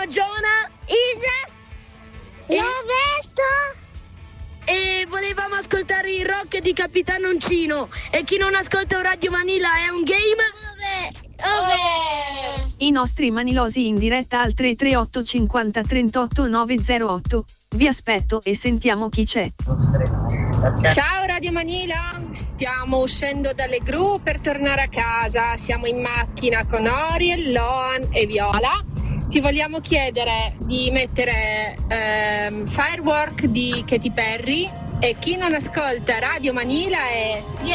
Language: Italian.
Sono Giona, Isa, Roberto. E volevamo ascoltare il rock di Capitano Uncino. E chi non ascolta un Radio Manila è un game? I nostri manilosi in diretta al 338 50 38 908. Vi aspetto e sentiamo chi c'è. Ciao Radio Manila, stiamo uscendo dalle gru per tornare a casa. Siamo in macchina con Oriel, Loan e Viola. Ti vogliamo chiedere di mettere Firework di Katy Perry, e chi non ascolta Radio Manila è